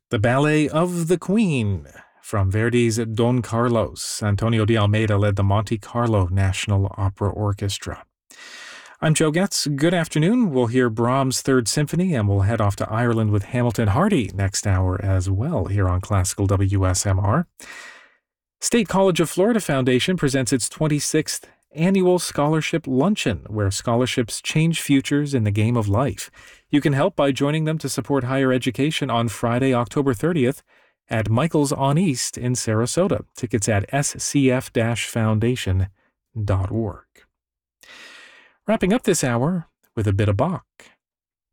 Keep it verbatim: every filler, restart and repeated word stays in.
The Ballet of the Queen from Verdi's Don Carlos. Antonio de Almeida led the Monte Carlo National Opera Orchestra. I'm Joe Getz. Good afternoon. We'll hear Brahms' Third Symphony, and we'll head off to Ireland with Hamilton Hardy next hour as well here on Classical W S M R. State College of Florida Foundation presents its twenty-sixth Annual Scholarship Luncheon, where scholarships change futures in the game of life. You can help by joining them to support higher education on Friday, October thirtieth at Michael's on East in Sarasota. Tickets at s c f dash foundation dot org. Wrapping up this hour with a bit of Bach.